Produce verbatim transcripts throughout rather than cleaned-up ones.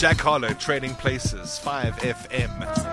Jack Harlow, Trading Places, five F M.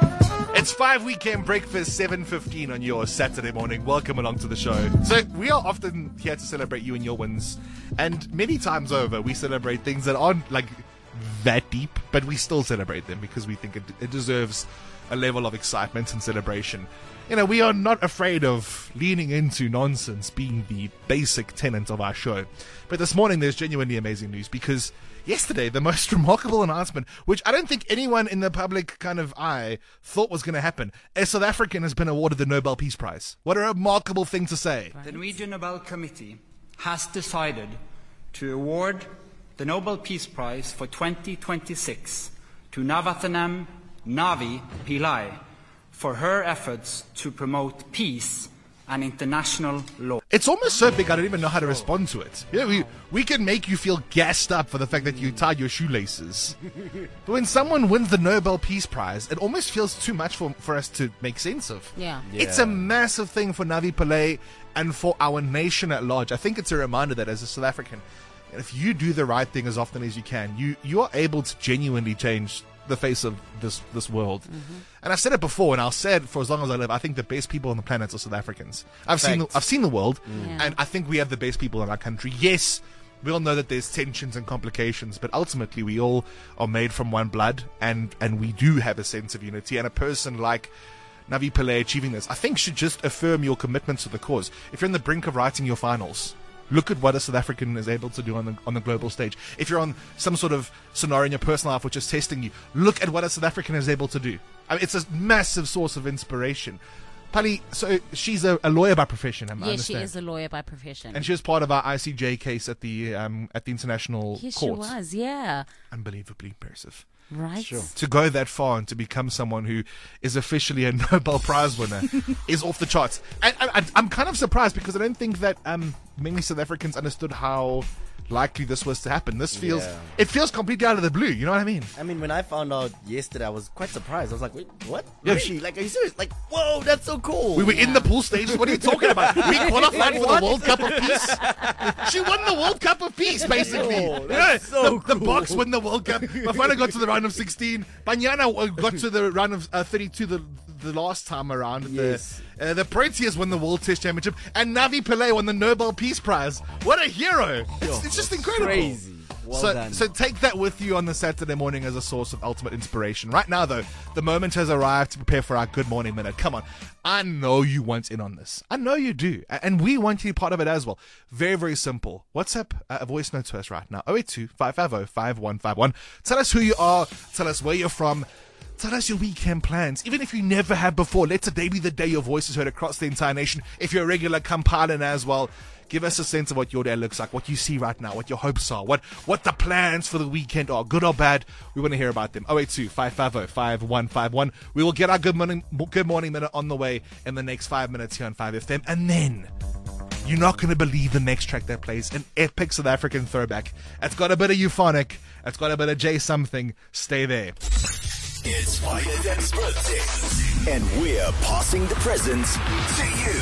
It's five Weekend Breakfast, seven fifteen on your Saturday morning. Welcome along to the show. So we are often here to celebrate you and your wins. And many times over, we celebrate things that aren't like that deep, but we still celebrate them because we think it, it deserves a level of excitement and celebration. You know, we are not afraid of leaning into nonsense being the basic tenet of our show. But this morning, there's genuinely amazing news because yesterday, the most remarkable announcement, which I don't think anyone in the public kind of eye thought was going to happen, a South African has been awarded the Nobel Peace Prize. What a remarkable thing to say. The Norwegian Nobel Committee has decided to award the Nobel Peace Prize for twenty twenty-six to Navathanam Navi Pillai for her efforts to promote peace and international law. It's almost so big I don't even know how to respond to it. You know, we, we can make you feel gassed up for the fact that you tied your shoelaces. But when someone wins the Nobel Peace Prize, it almost feels too much for, for us to make sense of. Yeah. Yeah. It's a massive thing for Navi Pillay and for our nation at large. I think it's a reminder that as a South African, if you do the right thing as often as you can, you, you are able to genuinely change the face of this this world. Mm-hmm. And I've said it before, and I'll say it for as long as I live. I think the best people on the planet are South Africans. I've Fact. seen the, I've seen the world, Yeah. and I think we have the best people in our country. Yes, we all know that there's tensions and complications, but ultimately we all are made from one blood, and and we do have a sense of unity. And a person like Navi Pillay achieving this, I think, should just affirm your commitment to the cause. If you're on the brink of writing your finals, look at what a South African is able to do on the on the global stage. If you're on some sort of scenario in your personal life which is testing you, look at what a South African is able to do. I mean, it's a massive source of inspiration. Pali, so she's a, a lawyer by profession, am I Yes, she understand? is a lawyer by profession. And she was part of our I C J case at the um, at the international yes, court. she was, yeah. Unbelievably impressive. Right? Sure. To go that far and to become someone who is officially a Nobel Prize winner is off the charts. And I, I, I'm kind of surprised because I don't think that um, many South Africans understood how likely this was to happen. This feels, Yeah. it feels completely out of the blue. You know what I mean? I mean, when I found out yesterday, I was quite surprised. I was like, wait, what? Yeah. Really? Like, are you serious? Like, whoa, that's so cool. We were in the pool stages. What are you talking about? We qualified for the What? World Cup of Peace. She won the World Cup of Peace, basically. Oh, You that's know, so the, the cool. Boks win the World Cup. Bafana got to the round of sixteen. Banyana uh, got to the round of uh, thirty-two the, the last time around. Yes. The, uh, the Proteas won the World Test Championship. And Navi Pillay won the Nobel Peace Prize. What a hero. It's, it's just incredible. Crazy. Well so, done. so take that with you on the Saturday morning as a source of ultimate inspiration. Right now, though, the moment has arrived to prepare for our Good Morning Minute. Come on. I know you want in on this. I know you do. A- And we want you to be part of it as well. Very, very simple. WhatsApp uh, a voice note to us right now. oh eight two, five five oh, five one five one. Tell us who you are. Tell us where you're from. Tell us your weekend plans. Even if you never have before, let today be the day your voice is heard across the entire nation. If you're a regular, come pile in as well. Give us a sense of what your day looks like, what you see right now, what your hopes are, what, what the plans for the weekend are, good or bad. We want to hear about them. oh eight two, five five oh, five one five one. We will get our Good Morning, good morning Minute on the way in the next five minutes here on five F M. And then, you're not going to believe the next track that plays, an epic South African throwback. It's got a bit of euphonic. It's got a bit of J something. Stay there. It's five F M's birthday, and we're passing the presents to you.